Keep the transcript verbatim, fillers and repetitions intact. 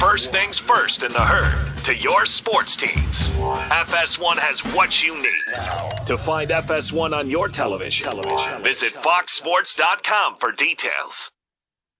first things first in the herd to your sports teams. F S one has what you need. To find F S one on your television, television. visit fox sports dot com for details.